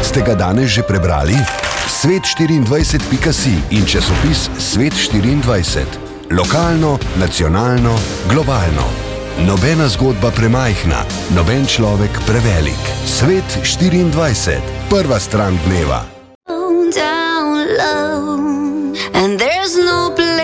Ste ga danes že prebrali? Svet24.si in časopis Svet24. Lokalno, nacionalno, globalno. Nobena zgodba premajhna, noben človek prevelik. Svet24. Prva stran dneva. Down low, and